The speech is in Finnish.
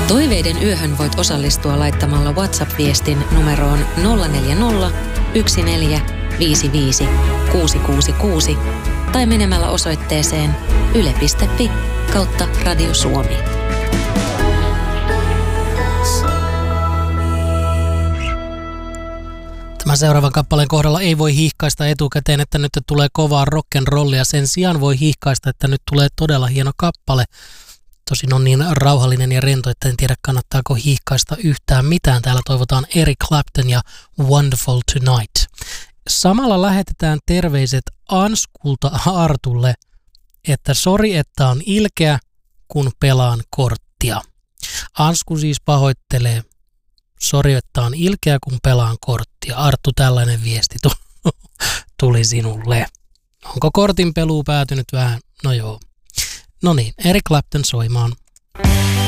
Toiveiden yöhön voit osallistua laittamalla WhatsApp-viestin numeroon 040 1455 666 tai menemällä osoitteeseen yle.fi/Radio Suomi. Tämän seuraavan kappaleen kohdalla ei voi hiihkaista etukäteen, että nyt tulee kovaa rock'n'rollia. Sen sijaan voi hiihkaista, että nyt tulee todella hieno kappale. Tosin on niin rauhallinen ja rento, että en tiedä kannattaako hiihkaista yhtään mitään. Täällä toivotaan Eric Clapton ja Wonderful Tonight. Samalla lähetetään terveiset Anskulta Artulle, että sori, että on ilkeä, kun pelaan korttia. Ansku siis pahoittelee. Sori, että on ilkeä, kun pelaan korttia. Arttu, tällainen viesti tuli sinulle. Onko kortin peluu päätynyt vähän? No joo. No niin, Eric Clapton soimaan.